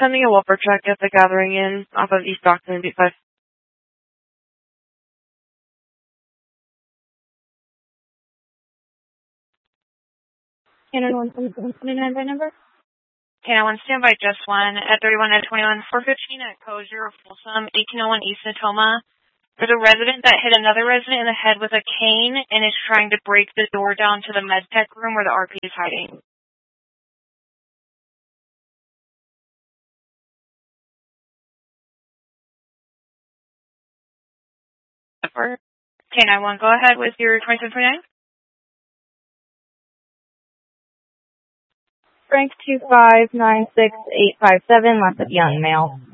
pending a welfare check at the Gathering Inn off of East Stockton and Beat 5. Cannon 129 by number? Cannon 1, stand by just one at 31 at 21, 415 at Cozier of Folsom, 1801 East Natoma. There's a resident that hit another resident in the head with a cane and is trying to break the door down to the med tech room where the RP is hiding. Canine 1, go ahead with your 2729. Frank 2596857, lots of young male.